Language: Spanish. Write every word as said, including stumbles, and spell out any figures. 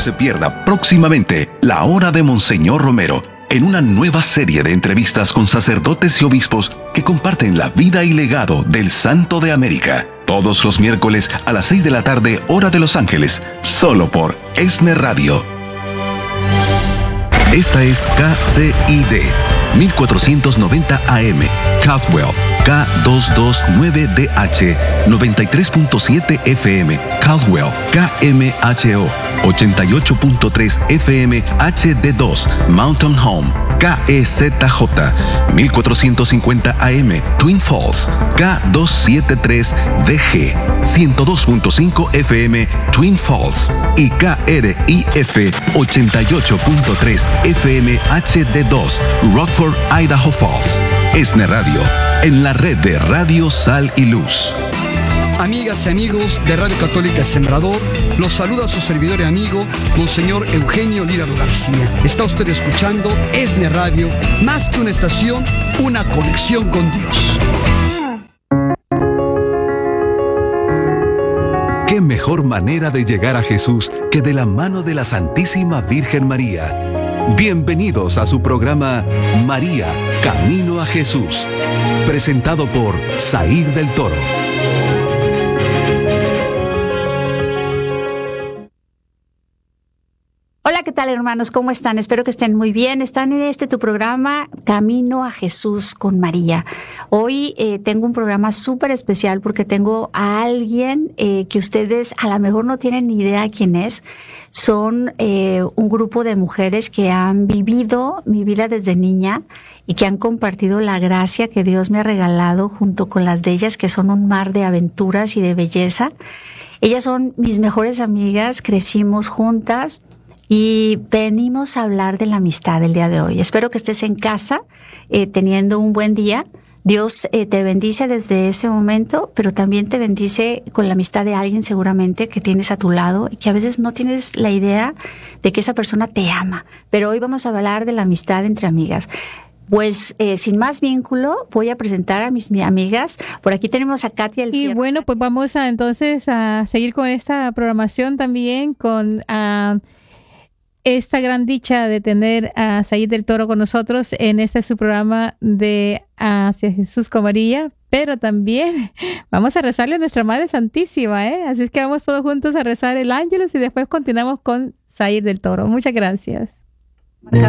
se pierda próximamente La Hora de Monseñor Romero, en una nueva serie de entrevistas con sacerdotes y obispos que comparten la vida y legado del Santo de América. Todos los miércoles a las seis de la tarde, hora de Los Ángeles, solo por ESNE Radio. Esta es K C I D, mil cuatrocientos noventa A M, Caldwell, K doscientos veintinueve D H, noventa y tres punto siete F M, Caldwell, K M H O, ochenta y ocho punto tres F M H D dos, Mountain Home, K E Z J, mil cuatrocientos cincuenta A M, Twin Falls, K doscientos setenta y tres D G, ciento dos punto cinco F M, Twin Falls, y K R I F ochenta y ocho punto tres F M H D dos, Rockford, Idaho Falls. ESNE Radio, en la red de Radio Sal y Luz. Amigas y amigos de Radio Católica Sembrador, los saluda su servidor y amigo, Monseñor Eugenio Lídaro García. Está usted escuchando ESNE Radio, más que una estación, una conexión con Dios. ¿Qué mejor manera de llegar a Jesús que de la mano de la Santísima Virgen María? Bienvenidos a su programa María, Camino a Jesús, presentado por Zair del Toro. Hola, ¿qué tal, hermanos? ¿Cómo están? Espero que estén muy bien. Están en este tu programa Camino a Jesús con María. Hoy eh, tengo un programa súper especial porque tengo a alguien eh, que ustedes a lo mejor no tienen ni idea quién es. Son eh, un grupo de mujeres que han vivido mi vida desde niña y que han compartido la gracia que Dios me ha regalado junto con las de ellas, que son un mar de aventuras y de belleza. Ellas son mis mejores amigas, crecimos juntas. Y venimos a hablar de la amistad el día de hoy. Espero que estés en casa eh, teniendo un buen día. Dios eh, te bendice desde ese momento, pero también te bendice con la amistad de alguien seguramente que tienes a tu lado y que a veces no tienes la idea de que esa persona te ama. Pero hoy vamos a hablar de la amistad entre amigas. Pues eh, sin más vínculo, voy a presentar a mis, mis amigas. Por aquí tenemos a Katia El Y Fierro. bueno, pues vamos a entonces a seguir con esta programación también con... Uh, esta gran dicha de tener a Zair del Toro con nosotros en este su programa de Hacia Jesús con María, pero también vamos a rezarle a nuestra Madre Santísima, ¿eh? Así es que vamos todos juntos a rezar el Ángelus y después continuamos con Zair del Toro. Muchas gracias. Marcador